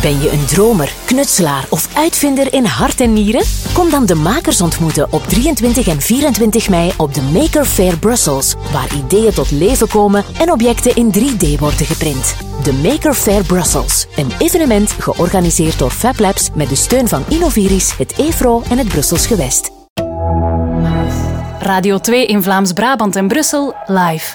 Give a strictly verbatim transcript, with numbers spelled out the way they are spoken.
Ben je een dromer, knutselaar of uitvinder in hart en nieren? Kom dan de makers ontmoeten op drieëntwintig en vierentwintig mei op de Maker Faire Brussels, waar ideeën tot leven komen en objecten in drie D worden geprint. De Maker Faire Brussels, een evenement georganiseerd door FabLabs met de steun van Innoviris, het E V R O en het Brussels Gewest. Radio twee in Vlaams-Brabant en Brussel, live.